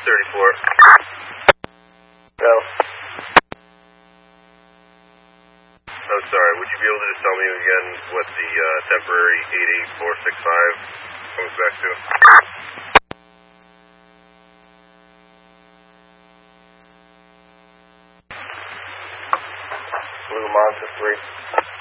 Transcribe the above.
34. Go. Oh, sorry. Would you be able to just tell me again what the temporary 88465 comes back to? Blue Monster 3.